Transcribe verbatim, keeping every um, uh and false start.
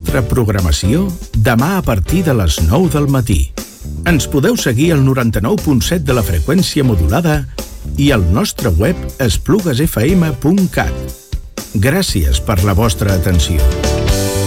nostra programació demà a partir de les nou del matí. Ens podeu seguir al noranta-nou punt set de la freqüència modulada i al nostre web esplugues f m punt cat. Gràcies per la vostra atenció.